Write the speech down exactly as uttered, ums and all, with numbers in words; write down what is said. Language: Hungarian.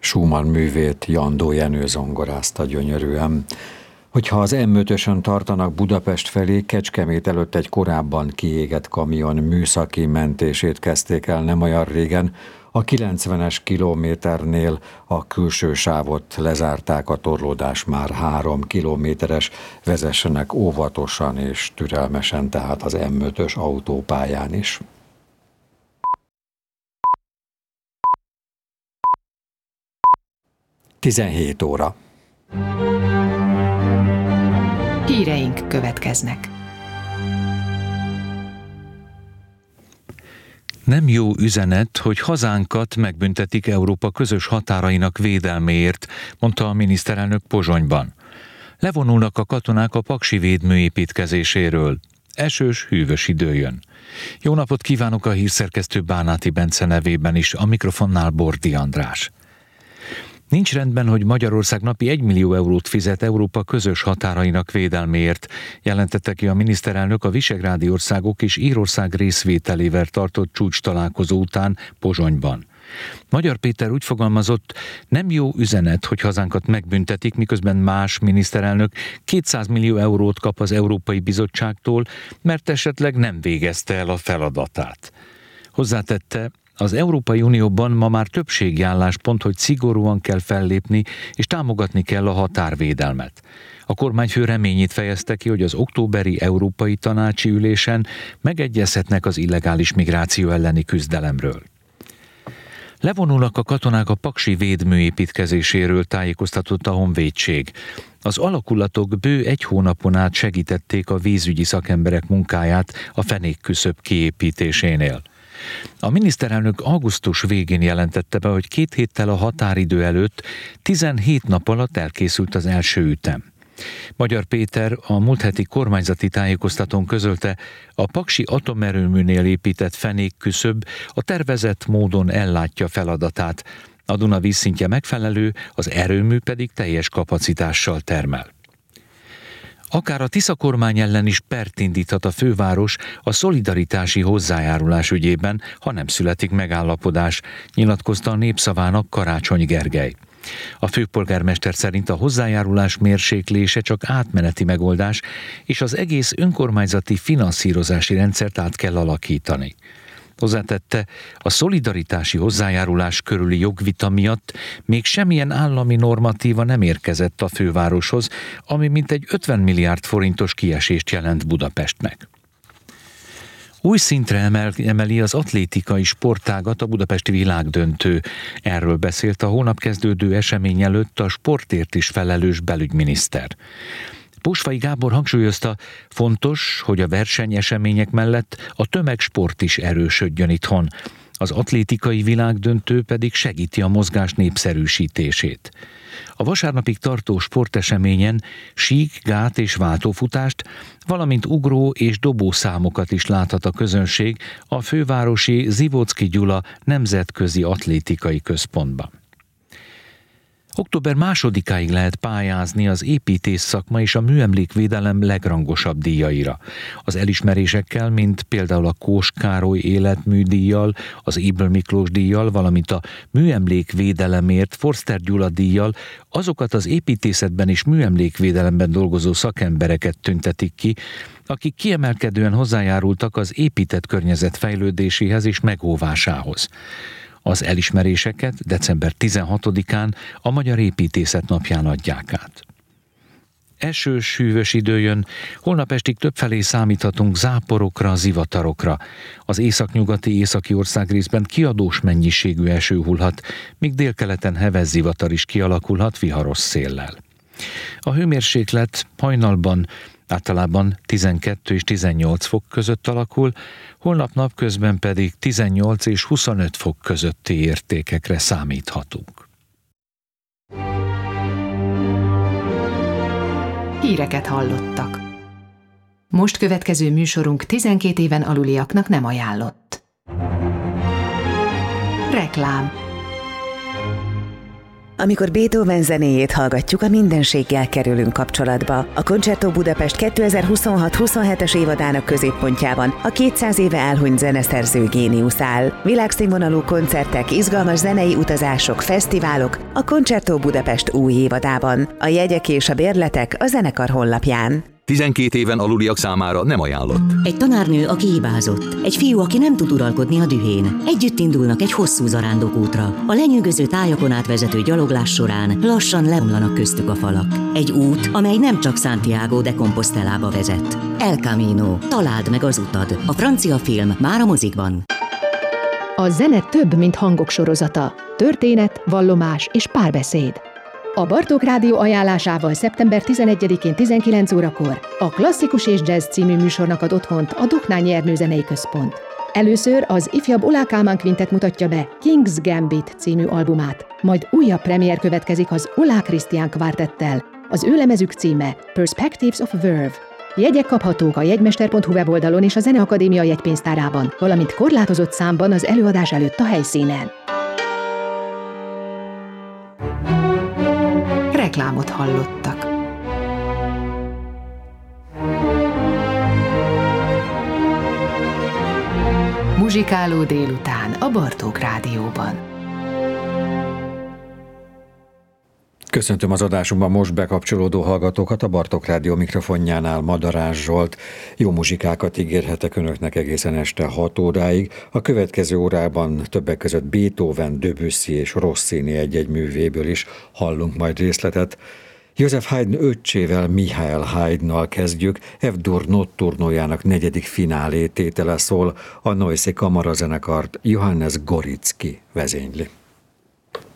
Schumann művét Jandó Jenő zongorázta gyönyörűen. Hogyha az em ötösön tartanak Budapest felé, Kecskemét előtt egy korábban kiégett kamion műszaki mentését kezdték el nem olyan régen. A kilencvenes kilométernél a külső sávot lezárták, a torlódás már három kilométeres, vezessenek óvatosan és türelmesen, tehát az em ötös autópályán is. tizenhét óra. Híreink következnek. Nem jó üzenet, hogy hazánkat megbüntetik Európa közös határainak védelméért, mondta a miniszterelnök Pozsonyban. Levonulnak a katonák a paksi védmű építkezéséről. Esős, hűvös idő jön. Jó napot kívánok a hírszerkesztő Bánáti Bence nevében is, a mikrofonnál Bordi András. Nincs rendben, hogy Magyarország napi egymillió eurót fizet Európa közös határainak védelméért, jelentette ki a miniszterelnök a visegrádi országok és Írország részvételével tartott csúcstalálkozó után Pozsonyban. Magyar Péter úgy fogalmazott, nem jó üzenet, hogy hazánkat megbüntetik, miközben más miniszterelnök kétszáz millió eurót kap az Európai Bizottságtól, mert esetleg nem végezte el a feladatát. Hozzátette, az Európai Unióban ma már többségi álláspont, hogy szigorúan kell fellépni és támogatni kell a határvédelmet. A kormányfő reményét fejezte ki, hogy az októberi Európai Tanácsi Ülésen megegyezhetnek az illegális migráció elleni küzdelemről. Levonulnak a katonák a paksi védmű építkezéséről, tájékoztatott a Honvédség. Az alakulatok bő egy hónapon át segítették a vízügyi szakemberek munkáját a fenékküszöb kiépítésénél. A miniszterelnök augusztus végén jelentette be, hogy két héttel a határidő előtt tizenhét nap alatt elkészült az első ütem. Magyar Péter a múlt heti kormányzati tájékoztatón közölte, a paksi atomerőműnél épített fenékküszöb a tervezett módon ellátja feladatát. A Duna vízszintje megfelelő, az erőmű pedig teljes kapacitással termel. Akár a Tisza kormány ellen is pert indíthat a főváros a szolidaritási hozzájárulás ügyében, ha nem születik megállapodás, nyilatkozta a Népszavának Karácsony Gergely. A főpolgármester szerint a hozzájárulás mérséklése csak átmeneti megoldás, és az egész önkormányzati finanszírozási rendszert át kell alakítani. Hozzátette, a szolidaritási hozzájárulás körüli jogvita miatt még semmilyen állami normatíva nem érkezett a fővároshoz, ami mintegy ötven milliárd forintos kiesést jelent Budapestnek. Új szintre emel, emeli az atlétikai sportágat a budapesti világdöntő. Erről beszélt a hónap kezdődő esemény előtt a sportért is felelős belügyminiszter. Pusvai Gábor hangsúlyozta, fontos, hogy a versenyesemények mellett a tömegsport is erősödjön itthon. Az atlétikai világdöntő pedig segíti a mozgás népszerűsítését. A vasárnapig tartó sporteseményen sík, gát és váltófutást, valamint ugró és dobószámokat is láthat a közönség a fővárosi Zivocki Gyula Nemzetközi Atlétikai Központban. Október másodikáig lehet pályázni az építész szakma és a műemlékvédelem legrangosabb díjaira. Az elismerésekkel, mint például a Kós Károly életműdíjjal, az Ébl Miklós díjjal, valamint a műemlékvédelemért Forster Gyula díjjal azokat az építészetben és műemlékvédelemben dolgozó szakembereket tüntetik ki, akik kiemelkedően hozzájárultak az épített környezet fejlődéséhez és megóvásához. Az elismeréseket december tizenhatodikán a Magyar Építészet napján adják át. Esős, hűvös idő jön, holnap estig többfelé számíthatunk záporokra, zivatarokra. Az északnyugati északi országrészben kiadós mennyiségű eső hullhat, míg délkeleten heves zivatar is kialakulhat viharos széllel. A hőmérséklet hajnalban általában tizenkettő és tizennyolc fok között alakul, holnap napközben pedig tizennyolc és huszonöt fok közötti értékekre számíthatunk. Híreket hallottak. Most következő műsorunk tizenkét éven aluliaknak nem ajánlott. Reklám. Amikor Beethoven zenéjét hallgatjuk, a mindenséggel kerülünk kapcsolatba. A Concerto Budapest kétezer-huszonhat huszonhetes évadának középpontjában a kétszáz éve elhunyt zeneszerző géniusz áll. Világszínvonalú koncertek, izgalmas zenei utazások, fesztiválok a Concerto Budapest új évadában. A jegyek és a bérletek a zenekar honlapján. tizenkét éven aluliak számára nem ajánlott. Egy tanárnő, aki hibázott. Egy fiú, aki nem tud uralkodni a dühén. Együtt indulnak egy hosszú zarándokútra. A lenyűgöző tájakon átvezető gyaloglás során lassan leomlanak köztük a falak. Egy út, amely nem csak Santiago de Compostelába vezet. El Camino. Találd meg az utad. A francia film már a mozikban. A zene több, mint hangok sorozata. Történet, vallomás és párbeszéd. A Bartók Rádió ajánlásával szeptember tizenegyedikén tizenkilenc órakor a Klasszikus és Jazz című műsornak ad otthont a Doknányi Ernő Zenei Központ. Először az ifjabb Olah Kálmán Quintet mutatja be King's Gambit című albumát, majd újabb premier következik az Olah Christian Quartettel. Az ő lemezük címe Perspectives of Verve. Jegyek kaphatók a jegymester pont hu weboldalon és a Zeneakadémia jegypénztárában, valamint korlátozott számban az előadás előtt a helyszínen. Reklámot hallottak. Muzsikáló délután a Bartók Rádióban. Köszöntöm az adásunkban most bekapcsolódó hallgatókat, a Bartók Rádió mikrofonjánál Madarás Zsolt. Jó muzsikákat ígérhetek önöknek egészen este hat óráig. A következő órában többek között Beethoven, Debussy és Rossini egy-egy művéből is hallunk majd részletet. Joseph Haydn öccsével, Michael Haydnnal kezdjük. F-dur notturnojának negyedik finálé tétele szól, a Neue Kamarazenekart Johannes Gorizki vezényli.